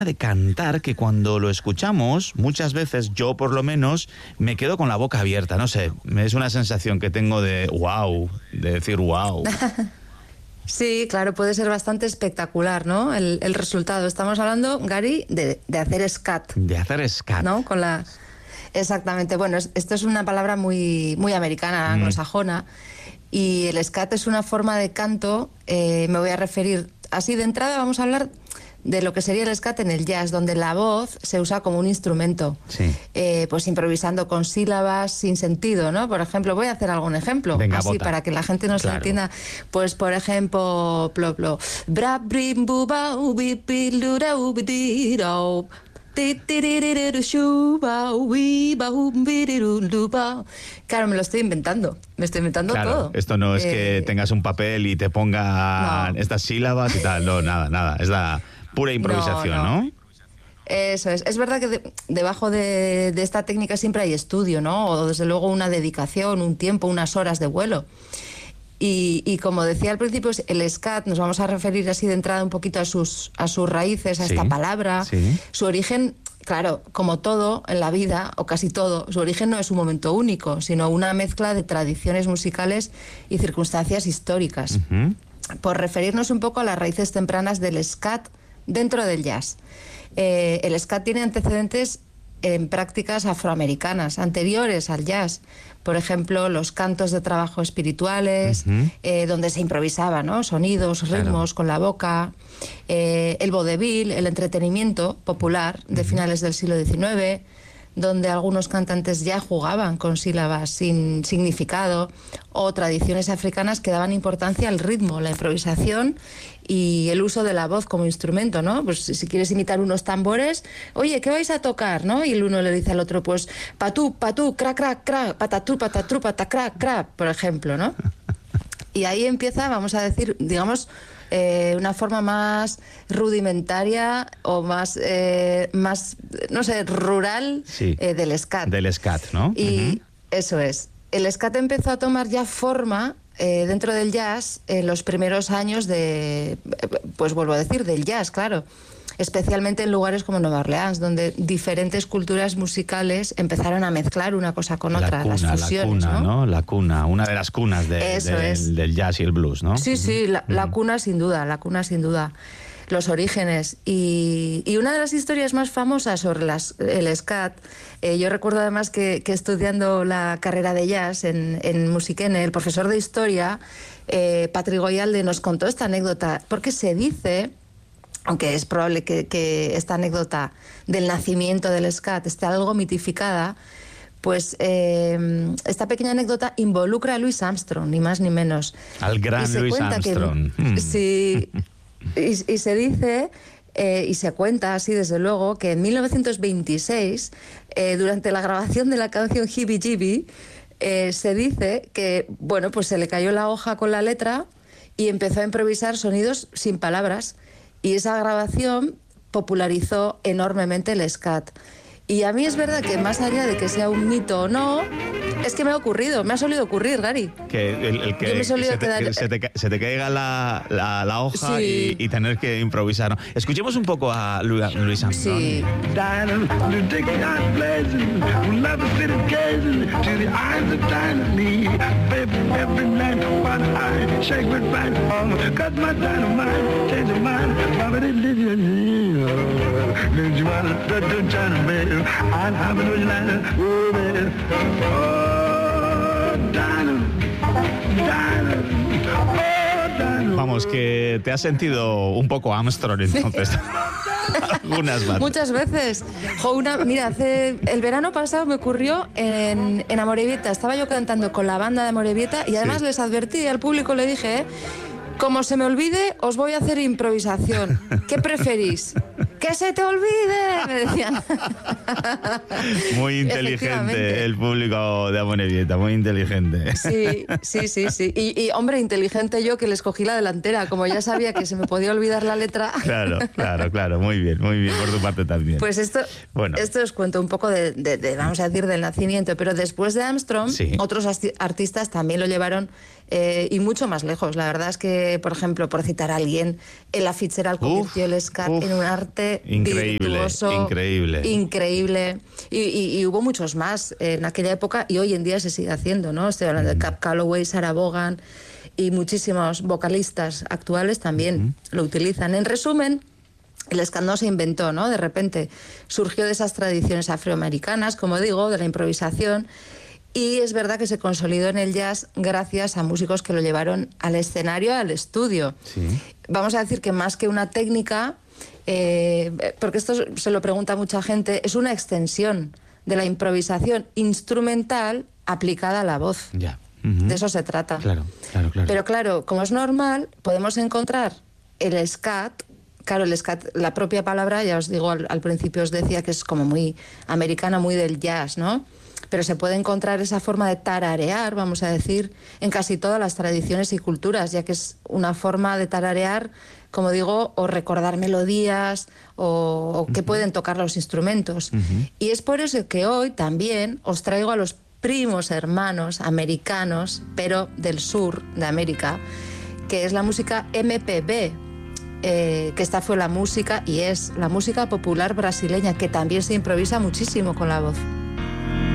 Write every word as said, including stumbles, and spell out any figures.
de cantar que cuando lo escuchamos, muchas veces, yo por lo menos, me quedo con la boca abierta, no sé, es una sensación que tengo de wow, de decir wow. Sí, claro, puede ser bastante espectacular, ¿no? El, el resultado. Estamos hablando, Gary, de, de hacer scat. De hacer scat. ¿No? Con la... Exactamente. Bueno, es, esto es una palabra muy, muy americana, mm. anglosajona, y el scat es una forma de canto, eh, me voy a referir, así de entrada vamos a hablar de lo que sería el scat en el jazz, donde la voz se usa como un instrumento, sí. eh, pues improvisando con sílabas sin sentido, ¿no? Por ejemplo, voy a hacer algún ejemplo, Venga, así bota. Para que la gente nos claro. entienda. Pues, por ejemplo, plo, plo, bra, brim, bu, ba, ubi, pi, lu, ra, ubi, di, ro. Claro, me lo estoy inventando. Me estoy inventando claro, todo. Esto no es eh... que tengas un papel y te ponga no. estas sílabas y tal. No, nada, nada. Es la pura improvisación, ¿no? ¿no? ¿no? Eso es. Es verdad que de, debajo de, de esta técnica siempre hay estudio, ¿no? O desde luego una dedicación, un tiempo, unas horas de vuelo. Y, y como decía al principio, el scat, nos vamos a referir así de entrada un poquito a sus, a sus raíces, a sí, esta palabra. Sí. Su origen, claro, como todo en la vida, o casi todo, su origen no es un momento único, sino una mezcla de tradiciones musicales y circunstancias históricas. Uh-huh. Por referirnos un poco a las raíces tempranas del scat dentro del jazz. Eh, el scat tiene antecedentes en prácticas afroamericanas anteriores al jazz. Por ejemplo, los cantos de trabajo espirituales, uh-huh. eh, donde se improvisaba, ¿no? Sonidos, ritmos claro. con la boca. Eh, el vodevil, el entretenimiento popular de uh-huh. finales del siglo diecinueve, donde algunos cantantes ya jugaban con sílabas sin significado, o tradiciones africanas que daban importancia al ritmo, la improvisación y el uso de la voz como instrumento, ¿no? Pues si quieres imitar unos tambores, oye, ¿qué vais a tocar, no? Y el uno le dice al otro, pues, patú, patú, crac, crac, crac, patatú, patatú, patacrac, crac, por ejemplo, ¿no? Y ahí empieza, vamos a decir, digamos, eh, una forma más rudimentaria o más, eh, más no sé, rural sí, eh, del scat. Del scat, ¿no? Y uh-huh. eso es. El scat empezó a tomar ya forma eh, dentro del jazz en los primeros años de, pues vuelvo a decir, del jazz, claro. Especialmente en lugares como Nueva Orleans, donde diferentes culturas musicales empezaron a mezclar una cosa con otra, la cuna, las fusiones, la cuna, ¿no? ¿no? La cuna, una de las cunas de, de, del jazz y el blues, ¿no? Sí, sí, la, uh-huh. la cuna sin duda, la cuna sin duda. Los orígenes. Y, y una de las historias más famosas sobre las, el scat, eh, yo recuerdo además que, que estudiando la carrera de jazz en, en Musiquene, el profesor de historia, eh, Patrick Goyalde, nos contó esta anécdota, porque se dice, aunque es probable que, que esta anécdota del nacimiento del scat esté algo mitificada, pues eh, esta pequeña anécdota involucra a Louis Armstrong, ni más ni menos. Al gran Louis Armstrong. Que, hmm. Sí, y, y se dice, eh, y se cuenta así desde luego, que en mil novecientos veintiséis, eh, durante la grabación de la canción Hibby Jibby, eh, se dice que, bueno, pues se le cayó la hoja con la letra y empezó a improvisar sonidos sin palabras. Y esa grabación popularizó enormemente el scat. Y a mí es verdad que más allá de que sea un mito o no, es que me ha ocurrido, me ha solido ocurrir, Gary. Que el, el que, se, te, quedar... que se, te, se te caiga la, la, la hoja sí. y, y tener que improvisar, ¿no? Escuchemos un poco a Louis, Louis Armstrong. Sí. I'm having a land, oh, baby. Oh, Dinah, Dinah, oh, Dinah. Vamos, que te has sentido un poco Armstrong entonces. Algunas bandas. Muchas veces. Jo, una, mira, hace el verano pasado me ocurrió en, en Amorebieta. Estaba yo cantando con la banda de Amorebieta y además sí. les advertí al público, le dije, ¿eh? Como se me olvide, os voy a hacer improvisación. ¿Qué preferís? ¡Que se te olvide! Me decían. Muy inteligente el público de Amorebieta, muy inteligente. Sí, sí, sí, sí. Y, y, hombre, inteligente yo que les cogí la delantera, como ya sabía que se me podía olvidar la letra. Claro, claro, claro, muy bien, muy bien, por tu parte también. Pues esto, bueno. esto os cuento un poco de, de, de, vamos a decir, del nacimiento, pero después de Armstrong, sí. otros artistas también lo llevaron eh, y mucho más lejos. La verdad es que, por ejemplo, por citar a alguien, Ella Fitzgerald convirtió el scat uf. en un arte brillante, Increíble, virtuoso, increíble. increíble. Y, y, y hubo muchos más en aquella época y hoy en día se sigue haciendo, ¿no? Estoy hablando uh-huh. de Cab Calloway, Sarah Vaughan y muchísimos vocalistas actuales también uh-huh. lo utilizan. En resumen, el ska no se inventó, ¿no? De repente surgió de esas tradiciones afroamericanas, como digo, de la improvisación. Y es verdad que se consolidó en el jazz gracias a músicos que lo llevaron al escenario, al estudio. Sí. Vamos a decir que más que una técnica, eh, porque esto se lo pregunta mucha gente, es una extensión de la improvisación instrumental aplicada a la voz. Ya. Uh-huh. De eso se trata. Claro, claro, claro. Pero claro, como es normal, podemos encontrar el scat. Claro, el scat, la propia palabra, ya os digo, al, al principio os decía que es como muy americana, muy del jazz, ¿no? Pero se puede encontrar esa forma de tararear, vamos a decir, en casi todas las tradiciones y culturas, ya que es una forma de tararear, como digo, o recordar melodías, o, o que uh-huh. pueden tocar los instrumentos. Uh-huh. Y es por eso que hoy también os traigo a los primos hermanos americanos, pero del sur de América, que es la música M P B. Eh, que esta fue la música y es la música popular brasileña, que también se improvisa muchísimo con la voz.